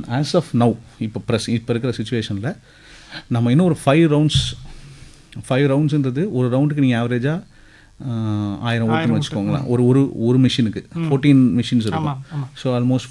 As of now இப்போ இருக்கிற சுச்சுவேஷனில் நம்ம இன்னும் ஒரு 5 ரவுண்ட்ஸுன்றது ஒரு ரவுண்டுக்கு நீங்கள் ஆவரேஜாக 1000 ஓட்டுன்னு வச்சுக்கோங்களேன். ஒரு மிஷினுக்கு 14 மிஷின்ஸ் இருக்கும். ஸோ ஆல்மோஸ்ட்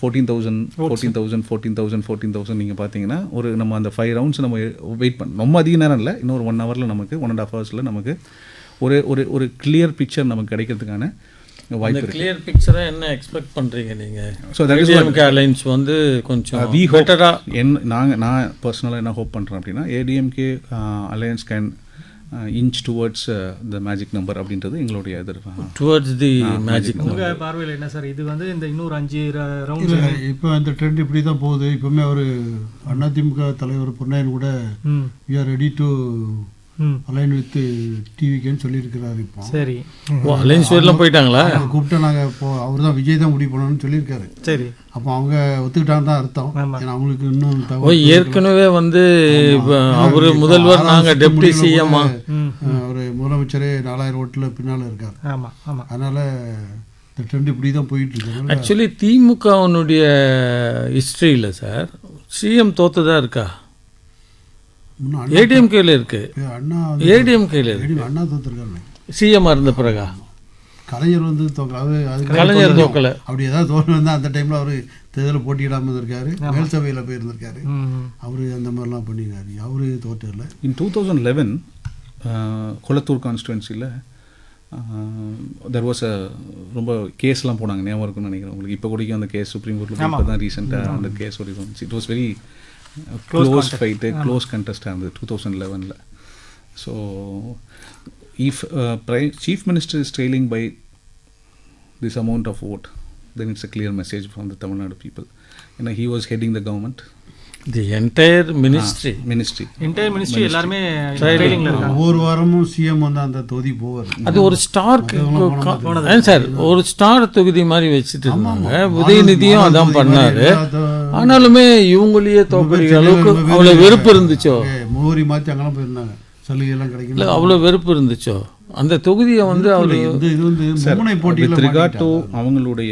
14,000 நீங்கள் பார்த்தீங்கன்னா நம்ம அந்த 5 ரவுண்ட்ஸ் நம்ம வெயிட் பண்ண ரொம்ப அதிக நேரம் இல்லை, இன்னும் ஒரு 1 ஹவரில் நமக்கு 1.5 ஹவர்ஸில் நமக்கு ஒரு கிளியர் பிக்சர் நமக்கு கிடைக்கிறதுக்கான வாய்ப்பு. கிளியர் பிக்சரா என்ன எக்ஸ்பெக்ட் பண்றீங்க நீங்க? ஸோ ஏடிஎம்கே அலைன்ஸ் வந்து கொஞ்சம் பெட்டரா நான் பர்சனலாக என்ன ஹோப் பண்ணுறேன் அப்படின்னா ADMK alliance can inch towards the magic number அப்படின்றது எங்களுடைய எதிர்பார்ப்பு. towards the magic number. உங்கள் பார்வையில் என்ன சார் இது வந்து இந்த இன்னொரு 5 ரவுண்ட்ஸ் இப்போ இந்த ட்ரெண்ட் இப்படி தான் போகுது. இப்போவுமே அவர் அதிமுக தலைவர் பொன்னையன் கூட we are ready to align with டிவிக்குன்னு சொல்லியிருக்கிறாரு. இப்போ சரி, அலைன்ஸ் வரலாம் போயிட்டாங்களா? கூப்பிட்டு நாங்கள் இப்போ அவர் தான் விஜய் தான் முடிவு பண்ணணும்னு சொல்லியிருக்காரு. சரி, அப்போ அவங்க ஒத்துக்கிட்டாங்க தான் அர்த்தம். ஏன்னா அவங்களுக்கு இன்னும் ஏற்கனவே வந்து அவர் முதல்வர் நாங்கள் டெப்டி சிஎம் ஒரு முதலமைச்சரே 4000 ஓட்டில் பின்னால் இருக்கார். ஆமாம் ஆமாம். அதனால் இந்த ட்ரெண்ட் இப்படி தான் போயிட்டு இருக்கு. ஆக்சுவலி திமுகவுடைய ஹிஸ்ட்ரியில் சார் சிஎம் தோத்துதான் இருக்கா? ஏடிஎம்கேல இருக்கு. ஏடிஎம்கேல இருக்கு. அண்ணா தோத்துருக்காங்க சிஎம் இருந்த பிறகா? கலைஞர் வந்து கலைஞர் தோக்கல. அப்படி ஏதாவது தோற்று வந்தால் அந்த டைமில் அவர் தேர்தலில் போட்டியிடாமல் இருந்திருக்காரு, மேல் சபையில் போயிருந்திருக்காரு. அவர் அந்த மாதிரிலாம் பண்ணியிருக்காரு. அவரு தோற்றல. இன் 2011 கொளத்தூர் கான்ஸ்டுவன்சியில் தெர் வாஸ் ரொம்ப கேஸ்லாம் போனாங்க, ஞாபகம் இருக்குன்னு நினைக்கிறேன் உங்களுக்கு. இப்போ கூடிய அந்த கேஸ் சுப்ரீம் கோர்ட்டில் இப்போ தான் ரீசெண்டாக அந்த கேஸ் ஒரு வந்துச்சு. It was very close fight, close கண்டெஸ்டாக இருந்தது 2011. So if chief minister is trailing by this amount of vote, then it's a clear message from the Tamil Nadu people. He was heading the government, the entire ministry எல்லாருமே ட்ரைலிங்ல இருக்காங்க. ஒவ்வொரு வாரமும் CM வந்து அந்த தொகுதி போவார். அது ஒரு ஸ்டார் சார், ஒரு ஸ்டார் தொகுதி மாதிரி வச்சுட்டு இருந்தாங்க. உதயநிதியும் அதான் பண்ணாரு. ஆனாலுமே இவங்களையே தோக்கடிக்கிற அளவுக்கு அவ்வளோ வெறுப்பு இருந்துச்சோ? மோரி மாற்றி அங்கெல்லாம் போயிருந்தாங்க, சலுகையெல்லாம் கிடைக்கல. அவ்வளோ வெறுப்பு இருந்துச்சோ அந்த தொகுதியை வந்து அவர் இது வந்து மும்முனை போட்டியில் அவங்களுடைய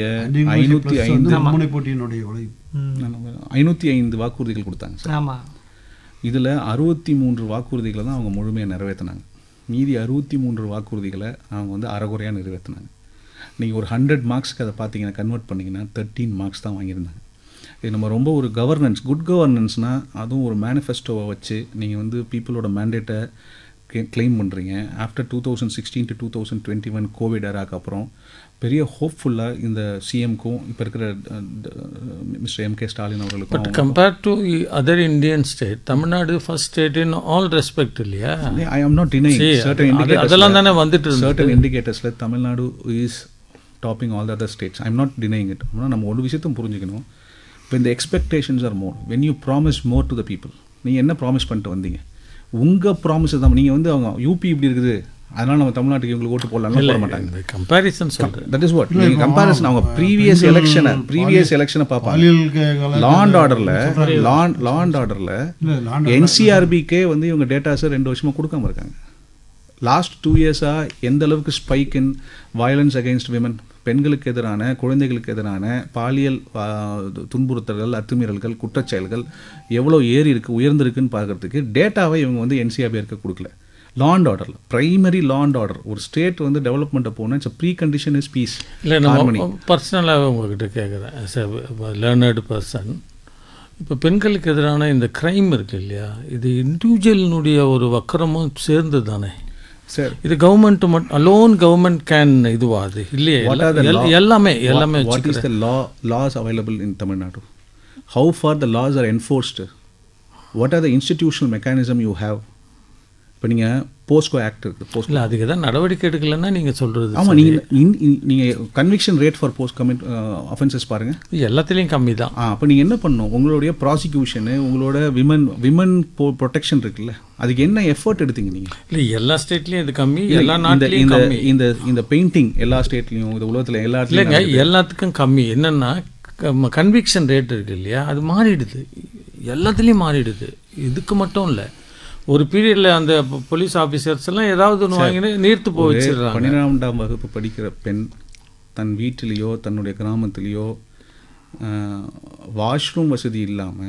505 வாக்குறுதிகள் கொடுத்தாங்க சார். ஆமாம். இதில் 63 வாக்குறுதிகளை தான் அவங்க முழுமையாக நிறைவேற்றினாங்க. மீதி 63 வாக்குறுதிகளை அவங்க வந்து அரைகுறையாக நிறைவேற்றினாங்க. நீங்கள் ஒரு 100 மார்க்ஸ்க்கு அதை பார்த்தீங்கன்னா கன்வெர்ட் பண்ணிங்கன்னா 13 மார்க்ஸ் தான் வாங்கியிருந்தாங்க. இது நம்ம ரொம்ப ஒரு குட் கவர்னன்ஸ்னால் அதுவும் ஒரு மேனிஃபெஸ்டோவை வச்சு நீங்கள் வந்து பீப்புளோட மேண்டேட்டை கிளைம் பண்ணுறீங்க. ஆஃப்டர் 2016 to 2021 கோவிட் ஏராக்கு அப்புறம் பெரிய ஹோப்ஃபுல்லாக இந்த சிஎம்க்கும் இப்போ இருக்கிற மிஸ்டர் எம்கே ஸ்டாலின் அவர்களுக்கும். But compared to other Indian state, Tamil Nadu first state in all respect இல்லையா? ஐ ஆம் நாட் டினைங் அதெல்லாம் தானே வந்துட்டு certain இண்டிகேட்டர்ஸில் Tamil Nadu is topping all the other states. I am not denying it. ஆனால் நம்ம ஒரு விஷயத்தையும் புரிஞ்சுக்கணும். இப்போ இந்த expectations R more when you promise more to the people. நீங்கள் என்ன ப்ராமிஸ் பண்ணிட்டு வந்தீங்க? உங்கள் ப்ராமிஸ் தான். நீங்கள் வந்து அவங்க யூபி இப்படி இருக்குது அதனால் நம்ம தமிழ்நாட்டுக்கு இவங்களுக்கு ஓட்டு போடலாம் போட மாட்டாங்க. கம்பேரிசன் சொல்கிறேன். தட் இஸ் வாட் நீங்கள் கம்பேரிசன். அவங்க ப்ரீவியஸ் எலெக்ஷனை பார்ப்பாங்க. லா அண்ட் ஆர்டரில் என்சிஆர்பிக்கே வந்து இவங்க டேட்டாஸை 2 வருஷமாக கொடுக்காம இருக்காங்க. லாஸ்ட் 2 இயர்ஸாக எந்த அளவுக்கு ஸ்பைக் இன் வயலன்ஸ் அகெயின்ஸ்ட் விமன், பெண்களுக்கு எதிரான குழந்தைகளுக்கு எதிரான பாலியல் துன்புறுத்தல்கள், அத்துமீறல்கள், குற்றச்செயல்கள் எவ்வளோ உயர்ந்திருக்குன்னு பார்க்குறதுக்கு டேட்டாவை இவங்க வந்து என்சிஆர்பிஆருக்கு கொடுக்கல. லா அண்ட் ஆர்டரில் பிரைமரி லா அண்ட் ஆர்டர் ஒரு ஸ்டேட் வந்து டெவலப்மெண்ட்டை போனால் it's pre condition is piece. இல்லை நான் பர்சனலாக உங்கள்கிட்ட கேட்குறேன், ஆஸ் எ லேர்னர்டு பர்சன். இப்போ பெண்களுக்கு எதிரான இந்த க்ரைம் இருக்குது இல்லையா, இது இண்டிவிஜுவலினுடைய ஒரு வக்கரமும் சேர்ந்து தானே சார்? இது கவர்மெண்ட் அலோன் கவர்மெண்ட் கேன் இதுவாது இல்லையே? எல்லாமே what is the laws available in Tamil Nadu? How far the laws are enforced? What are the institutional mechanism you have? இப்போ நீங்கள் போஸ்கோ ஆக்ட் இருக்குது. இல்லை அதுக்கு தான் நடவடிக்கை எடுக்கலைன்னா நீங்கள் சொல்கிறது. ஆமாம், நீங்கள் conviction rate for post commit offences பாருங்கள், எல்லாத்துலேயும் கம்மி தான். அப்போ நீங்கள் என்ன பண்ணணும்? உங்களுடைய ப்ராசிக்யூஷனு, உங்களோட விமன் ப்ரொடெக்ஷன் இருக்குல்ல, அதுக்கு என்ன எஃபர்ட் எடுத்தீங்க நீங்கள்? இல்லை எல்லா ஸ்டேட்லேயும் இது கம்மி, எல்லா நாட்டிலையும் கம்மி. இந்த பெயிண்டிங் எல்லா ஸ்டேட்லேயும், இந்த உலகத்தில் எல்லா இல்லைங்க எல்லாத்துக்கும் கம்மி. என்னென்னா கன்விக்ஷன் ரேட் இருக்குது இல்லையா, அது மாறிடுது, எல்லாத்துலேயும் மாறிடுது. இதுக்கு மட்டும் இல்லை, ஒரு பீரியடில் அந்த போலீஸ் ஆஃபீஸர்ஸ் எல்லாம் ஏதாவது ஒன்று வாங்கினு நீர்த்து போய் வச்சிடுறாங்க. 12ஆம் வகுப்பு படிக்கிற பெண் தன் வீட்டிலேயோ தன்னுடைய கிராமத்திலேயோ வாஷ்ரூம் வசதி இல்லாமல்